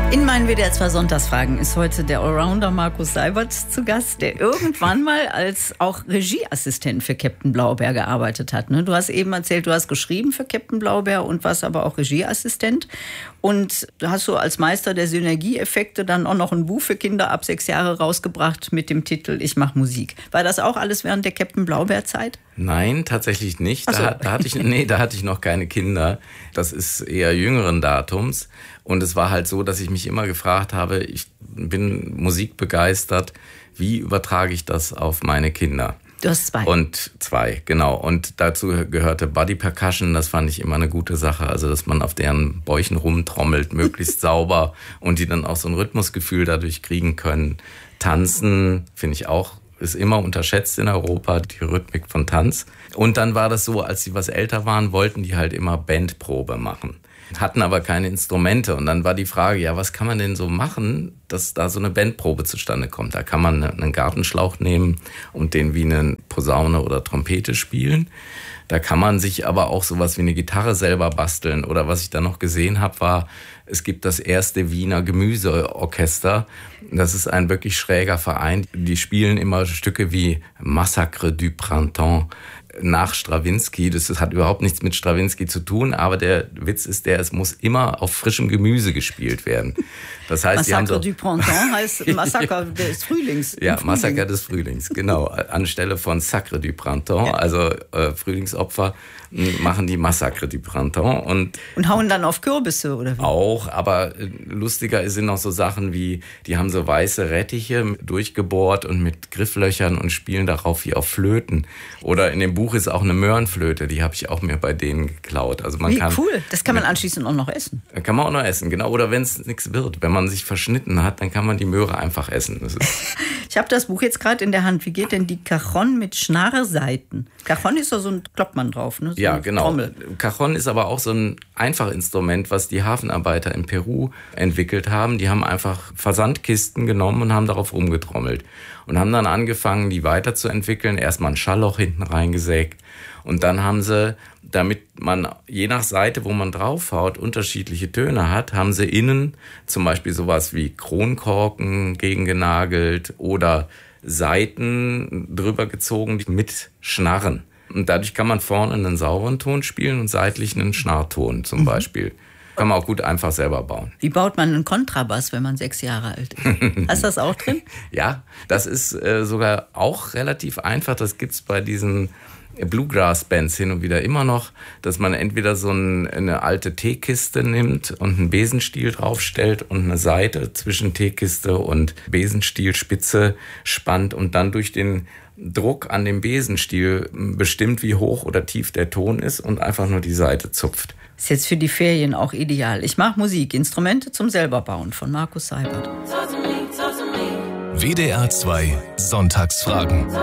In meinen WDR 2 Sonntagsfragen ist heute der Allrounder Markus Seibert zu Gast, der irgendwann mal als auch Regieassistent für Captain Blaubeer gearbeitet hat. Du hast eben erzählt, du hast geschrieben für Captain Blaubeer und warst aber auch Regieassistent. Und du hast so als Meister der Synergieeffekte dann auch noch ein Buch für Kinder ab 6 Jahre rausgebracht mit dem Titel Ich mach Musik. War das auch alles während der Captain Blaubeer-Zeit? Nein, tatsächlich nicht. Ach so. Da hatte ich noch keine Kinder. Das ist eher jüngeren Datums. Und es war halt so, dass ich mich immer gefragt habe, ich bin musikbegeistert, wie übertrage ich das auf meine Kinder? Du hast 2. Und 2, genau. Und dazu gehörte Body Percussion, das fand ich immer eine gute Sache. Also, dass man auf deren Bäuchen rumtrommelt, möglichst sauber und die dann auch so ein Rhythmusgefühl dadurch kriegen können. Tanzen, finde ich auch, ist immer unterschätzt in Europa, die Rhythmik von Tanz. Und dann war das so, als sie was älter waren, wollten die halt immer Bandprobe machen. Hatten aber keine Instrumente. Und dann war die Frage, ja, was kann man denn so machen, dass da so eine Bandprobe zustande kommt? Da kann man einen Gartenschlauch nehmen und den wie eine Posaune oder Trompete spielen. Da kann man sich aber auch sowas wie eine Gitarre selber basteln. Oder was ich da noch gesehen habe, war, es gibt das erste Wiener Gemüseorchester. Das ist ein wirklich schräger Verein. Die spielen immer Stücke wie Massacre du Printemps nach Strawinsky. Das hat überhaupt nichts mit Strawinsky zu tun, aber der Witz ist es muss immer auf frischem Gemüse gespielt werden. Das heißt, Massacre du Printemps heißt Massaker des Frühlings. Ja, Massaker des Frühlings, genau. Anstelle von Sacre du Printemps, also Frühlingsopfer, machen die Massacre du Printemps. Und hauen dann auf Kürbisse, oder wie? Auch, aber lustiger sind noch so Sachen wie, die haben so weiße Rettiche durchgebohrt und mit Grifflöchern und spielen darauf wie auf Flöten. Oder in dem Buch ist auch eine Möhrenflöte, die habe ich auch mir bei denen geklaut. Also cool, das kann man anschließend auch noch essen. Kann man auch noch essen, genau. Oder wenn es nichts wird, wenn man sich verschnitten hat, dann kann man die Möhre einfach essen. Ich habe das Buch jetzt gerade in der Hand. Wie geht denn die Cajon mit Schnarrseiten? Cajon ist doch so ein Klopfmann drauf, ne? So ja, genau. Trommel. Cajon ist aber auch so ein Einfachinstrument, was die Hafenarbeiter in Peru entwickelt haben. Die haben einfach Versandkisten genommen und haben darauf rumgetrommelt. Und haben dann angefangen, die weiterzuentwickeln. Erstmal ein Schallloch hinten reingesägt. Und dann haben sie, damit man je nach Seite, wo man draufhaut, unterschiedliche Töne hat, haben sie innen zum Beispiel sowas wie Kronkorken gegengenagelt oder Saiten drüber gezogen mit Schnarren. Und dadurch kann man vorne einen sauberen Ton spielen und seitlich einen Schnarrton zum Beispiel. Kann man auch gut einfach selber bauen. Wie baut man einen Kontrabass, wenn man 6 Jahre alt ist? Hast du das auch drin? Ja, das ist sogar auch relativ einfach. Das gibt's bei diesen Bluegrass-Bands hin und wieder immer noch, dass man entweder so eine alte Teekiste nimmt und einen Besenstiel draufstellt und eine Saite zwischen Teekiste und Besenstielspitze spannt und dann durch den Druck an dem Besenstiel bestimmt, wie hoch oder tief der Ton ist und einfach nur die Saite zupft. Ist jetzt für die Ferien auch ideal. Ich mache Musik, Instrumente zum selberbauen von Markus Seibert. WDR 2 Sonntagsfragen.